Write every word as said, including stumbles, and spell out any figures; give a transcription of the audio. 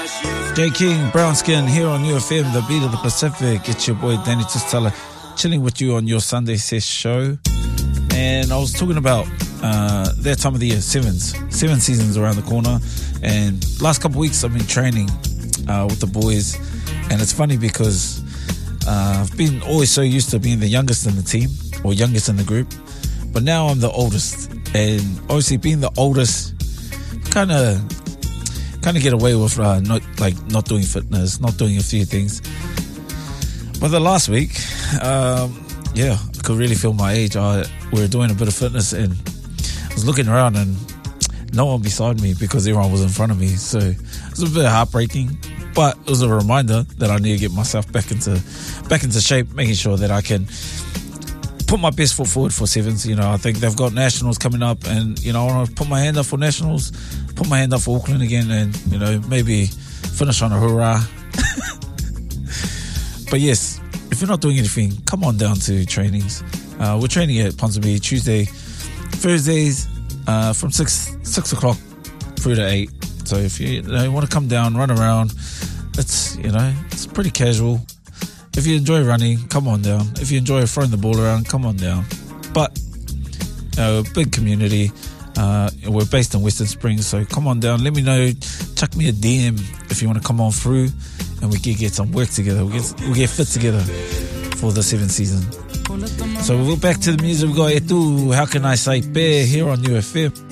J King, Brown Skin here on U F M, the beat of the Pacific. It's your boy Danny Tustala, chilling with you on your Sunday Sesh show. And I was talking about uh, that time of the year, sevens, seven seasons around the corner. And last couple of weeks I've been training uh, with the boys. And it's funny because uh, I've been always so used to being the youngest in the team or youngest in the group. But now I'm the oldest. And obviously being the oldest, kind of kind of get away with uh, not like not doing fitness, not doing a few things. But the last week, um, yeah, I could really feel my age. I, we were doing a bit of fitness and I was looking around and no one beside me because everyone was in front of me. So it was a bit heartbreaking, but it was a reminder that I need to get myself back into back into shape, making sure that I can put my best foot forward for sevens. You know, I think they've got nationals coming up and, you know, I want to put my hand up for nationals, put my hand up for Auckland again and, you know, maybe finish on a hurrah. But yes, if you're not doing anything, come on down to trainings. Uh, we're training at Ponsonby Tuesday, Thursdays uh, from six six o'clock through to eight. So if you, you know, want to come down, run around, it's, you know, it's pretty casual. If you enjoy running, come on down. If you enjoy throwing the ball around, come on down. But, you know, big community. Uh, we're based in Western Springs, so come on down. Let me know. Chuck me a D M if you want to come on through, and we can get some work together. We get we get fit together for the seventh season. So we'll go back to the music. We got Etu, How Can I Say Bear here on U F M.